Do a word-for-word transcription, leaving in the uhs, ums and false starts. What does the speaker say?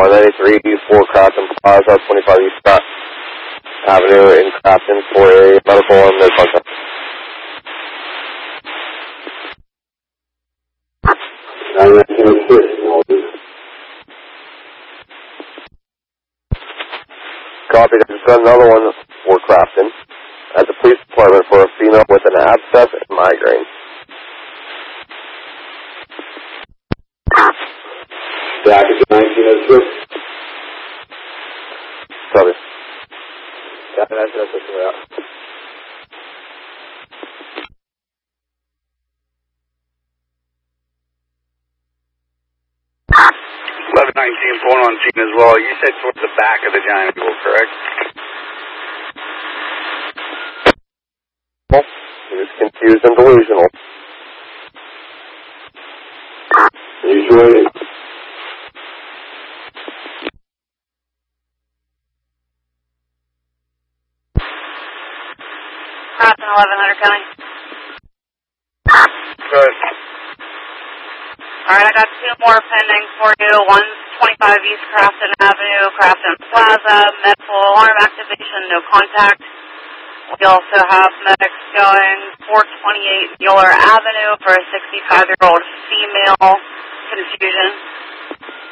one ninety-three, four Crafton Plaza, twenty-five East Scott Avenue in Crafton for a medical and no contact. Copy, I just got another one for Crafton at the police department for a female with an abscess and migraine. Back at nineteen oh six. Copy. Yeah, that's that's what's out. eleven nineteen, phone on scene as well. You said towards the back of the giant eagle, correct? Well, he was confused and delusional. He's waiting. Crafton, eleven hundred County. Good. Alright, I got two more pending for you. One's twenty-five East Crafton Avenue, Crafton Plaza, medical alarm activation, no contact. We also have medics going four twenty-eight Mueller Avenue for a sixty-five-year-old female, confusion.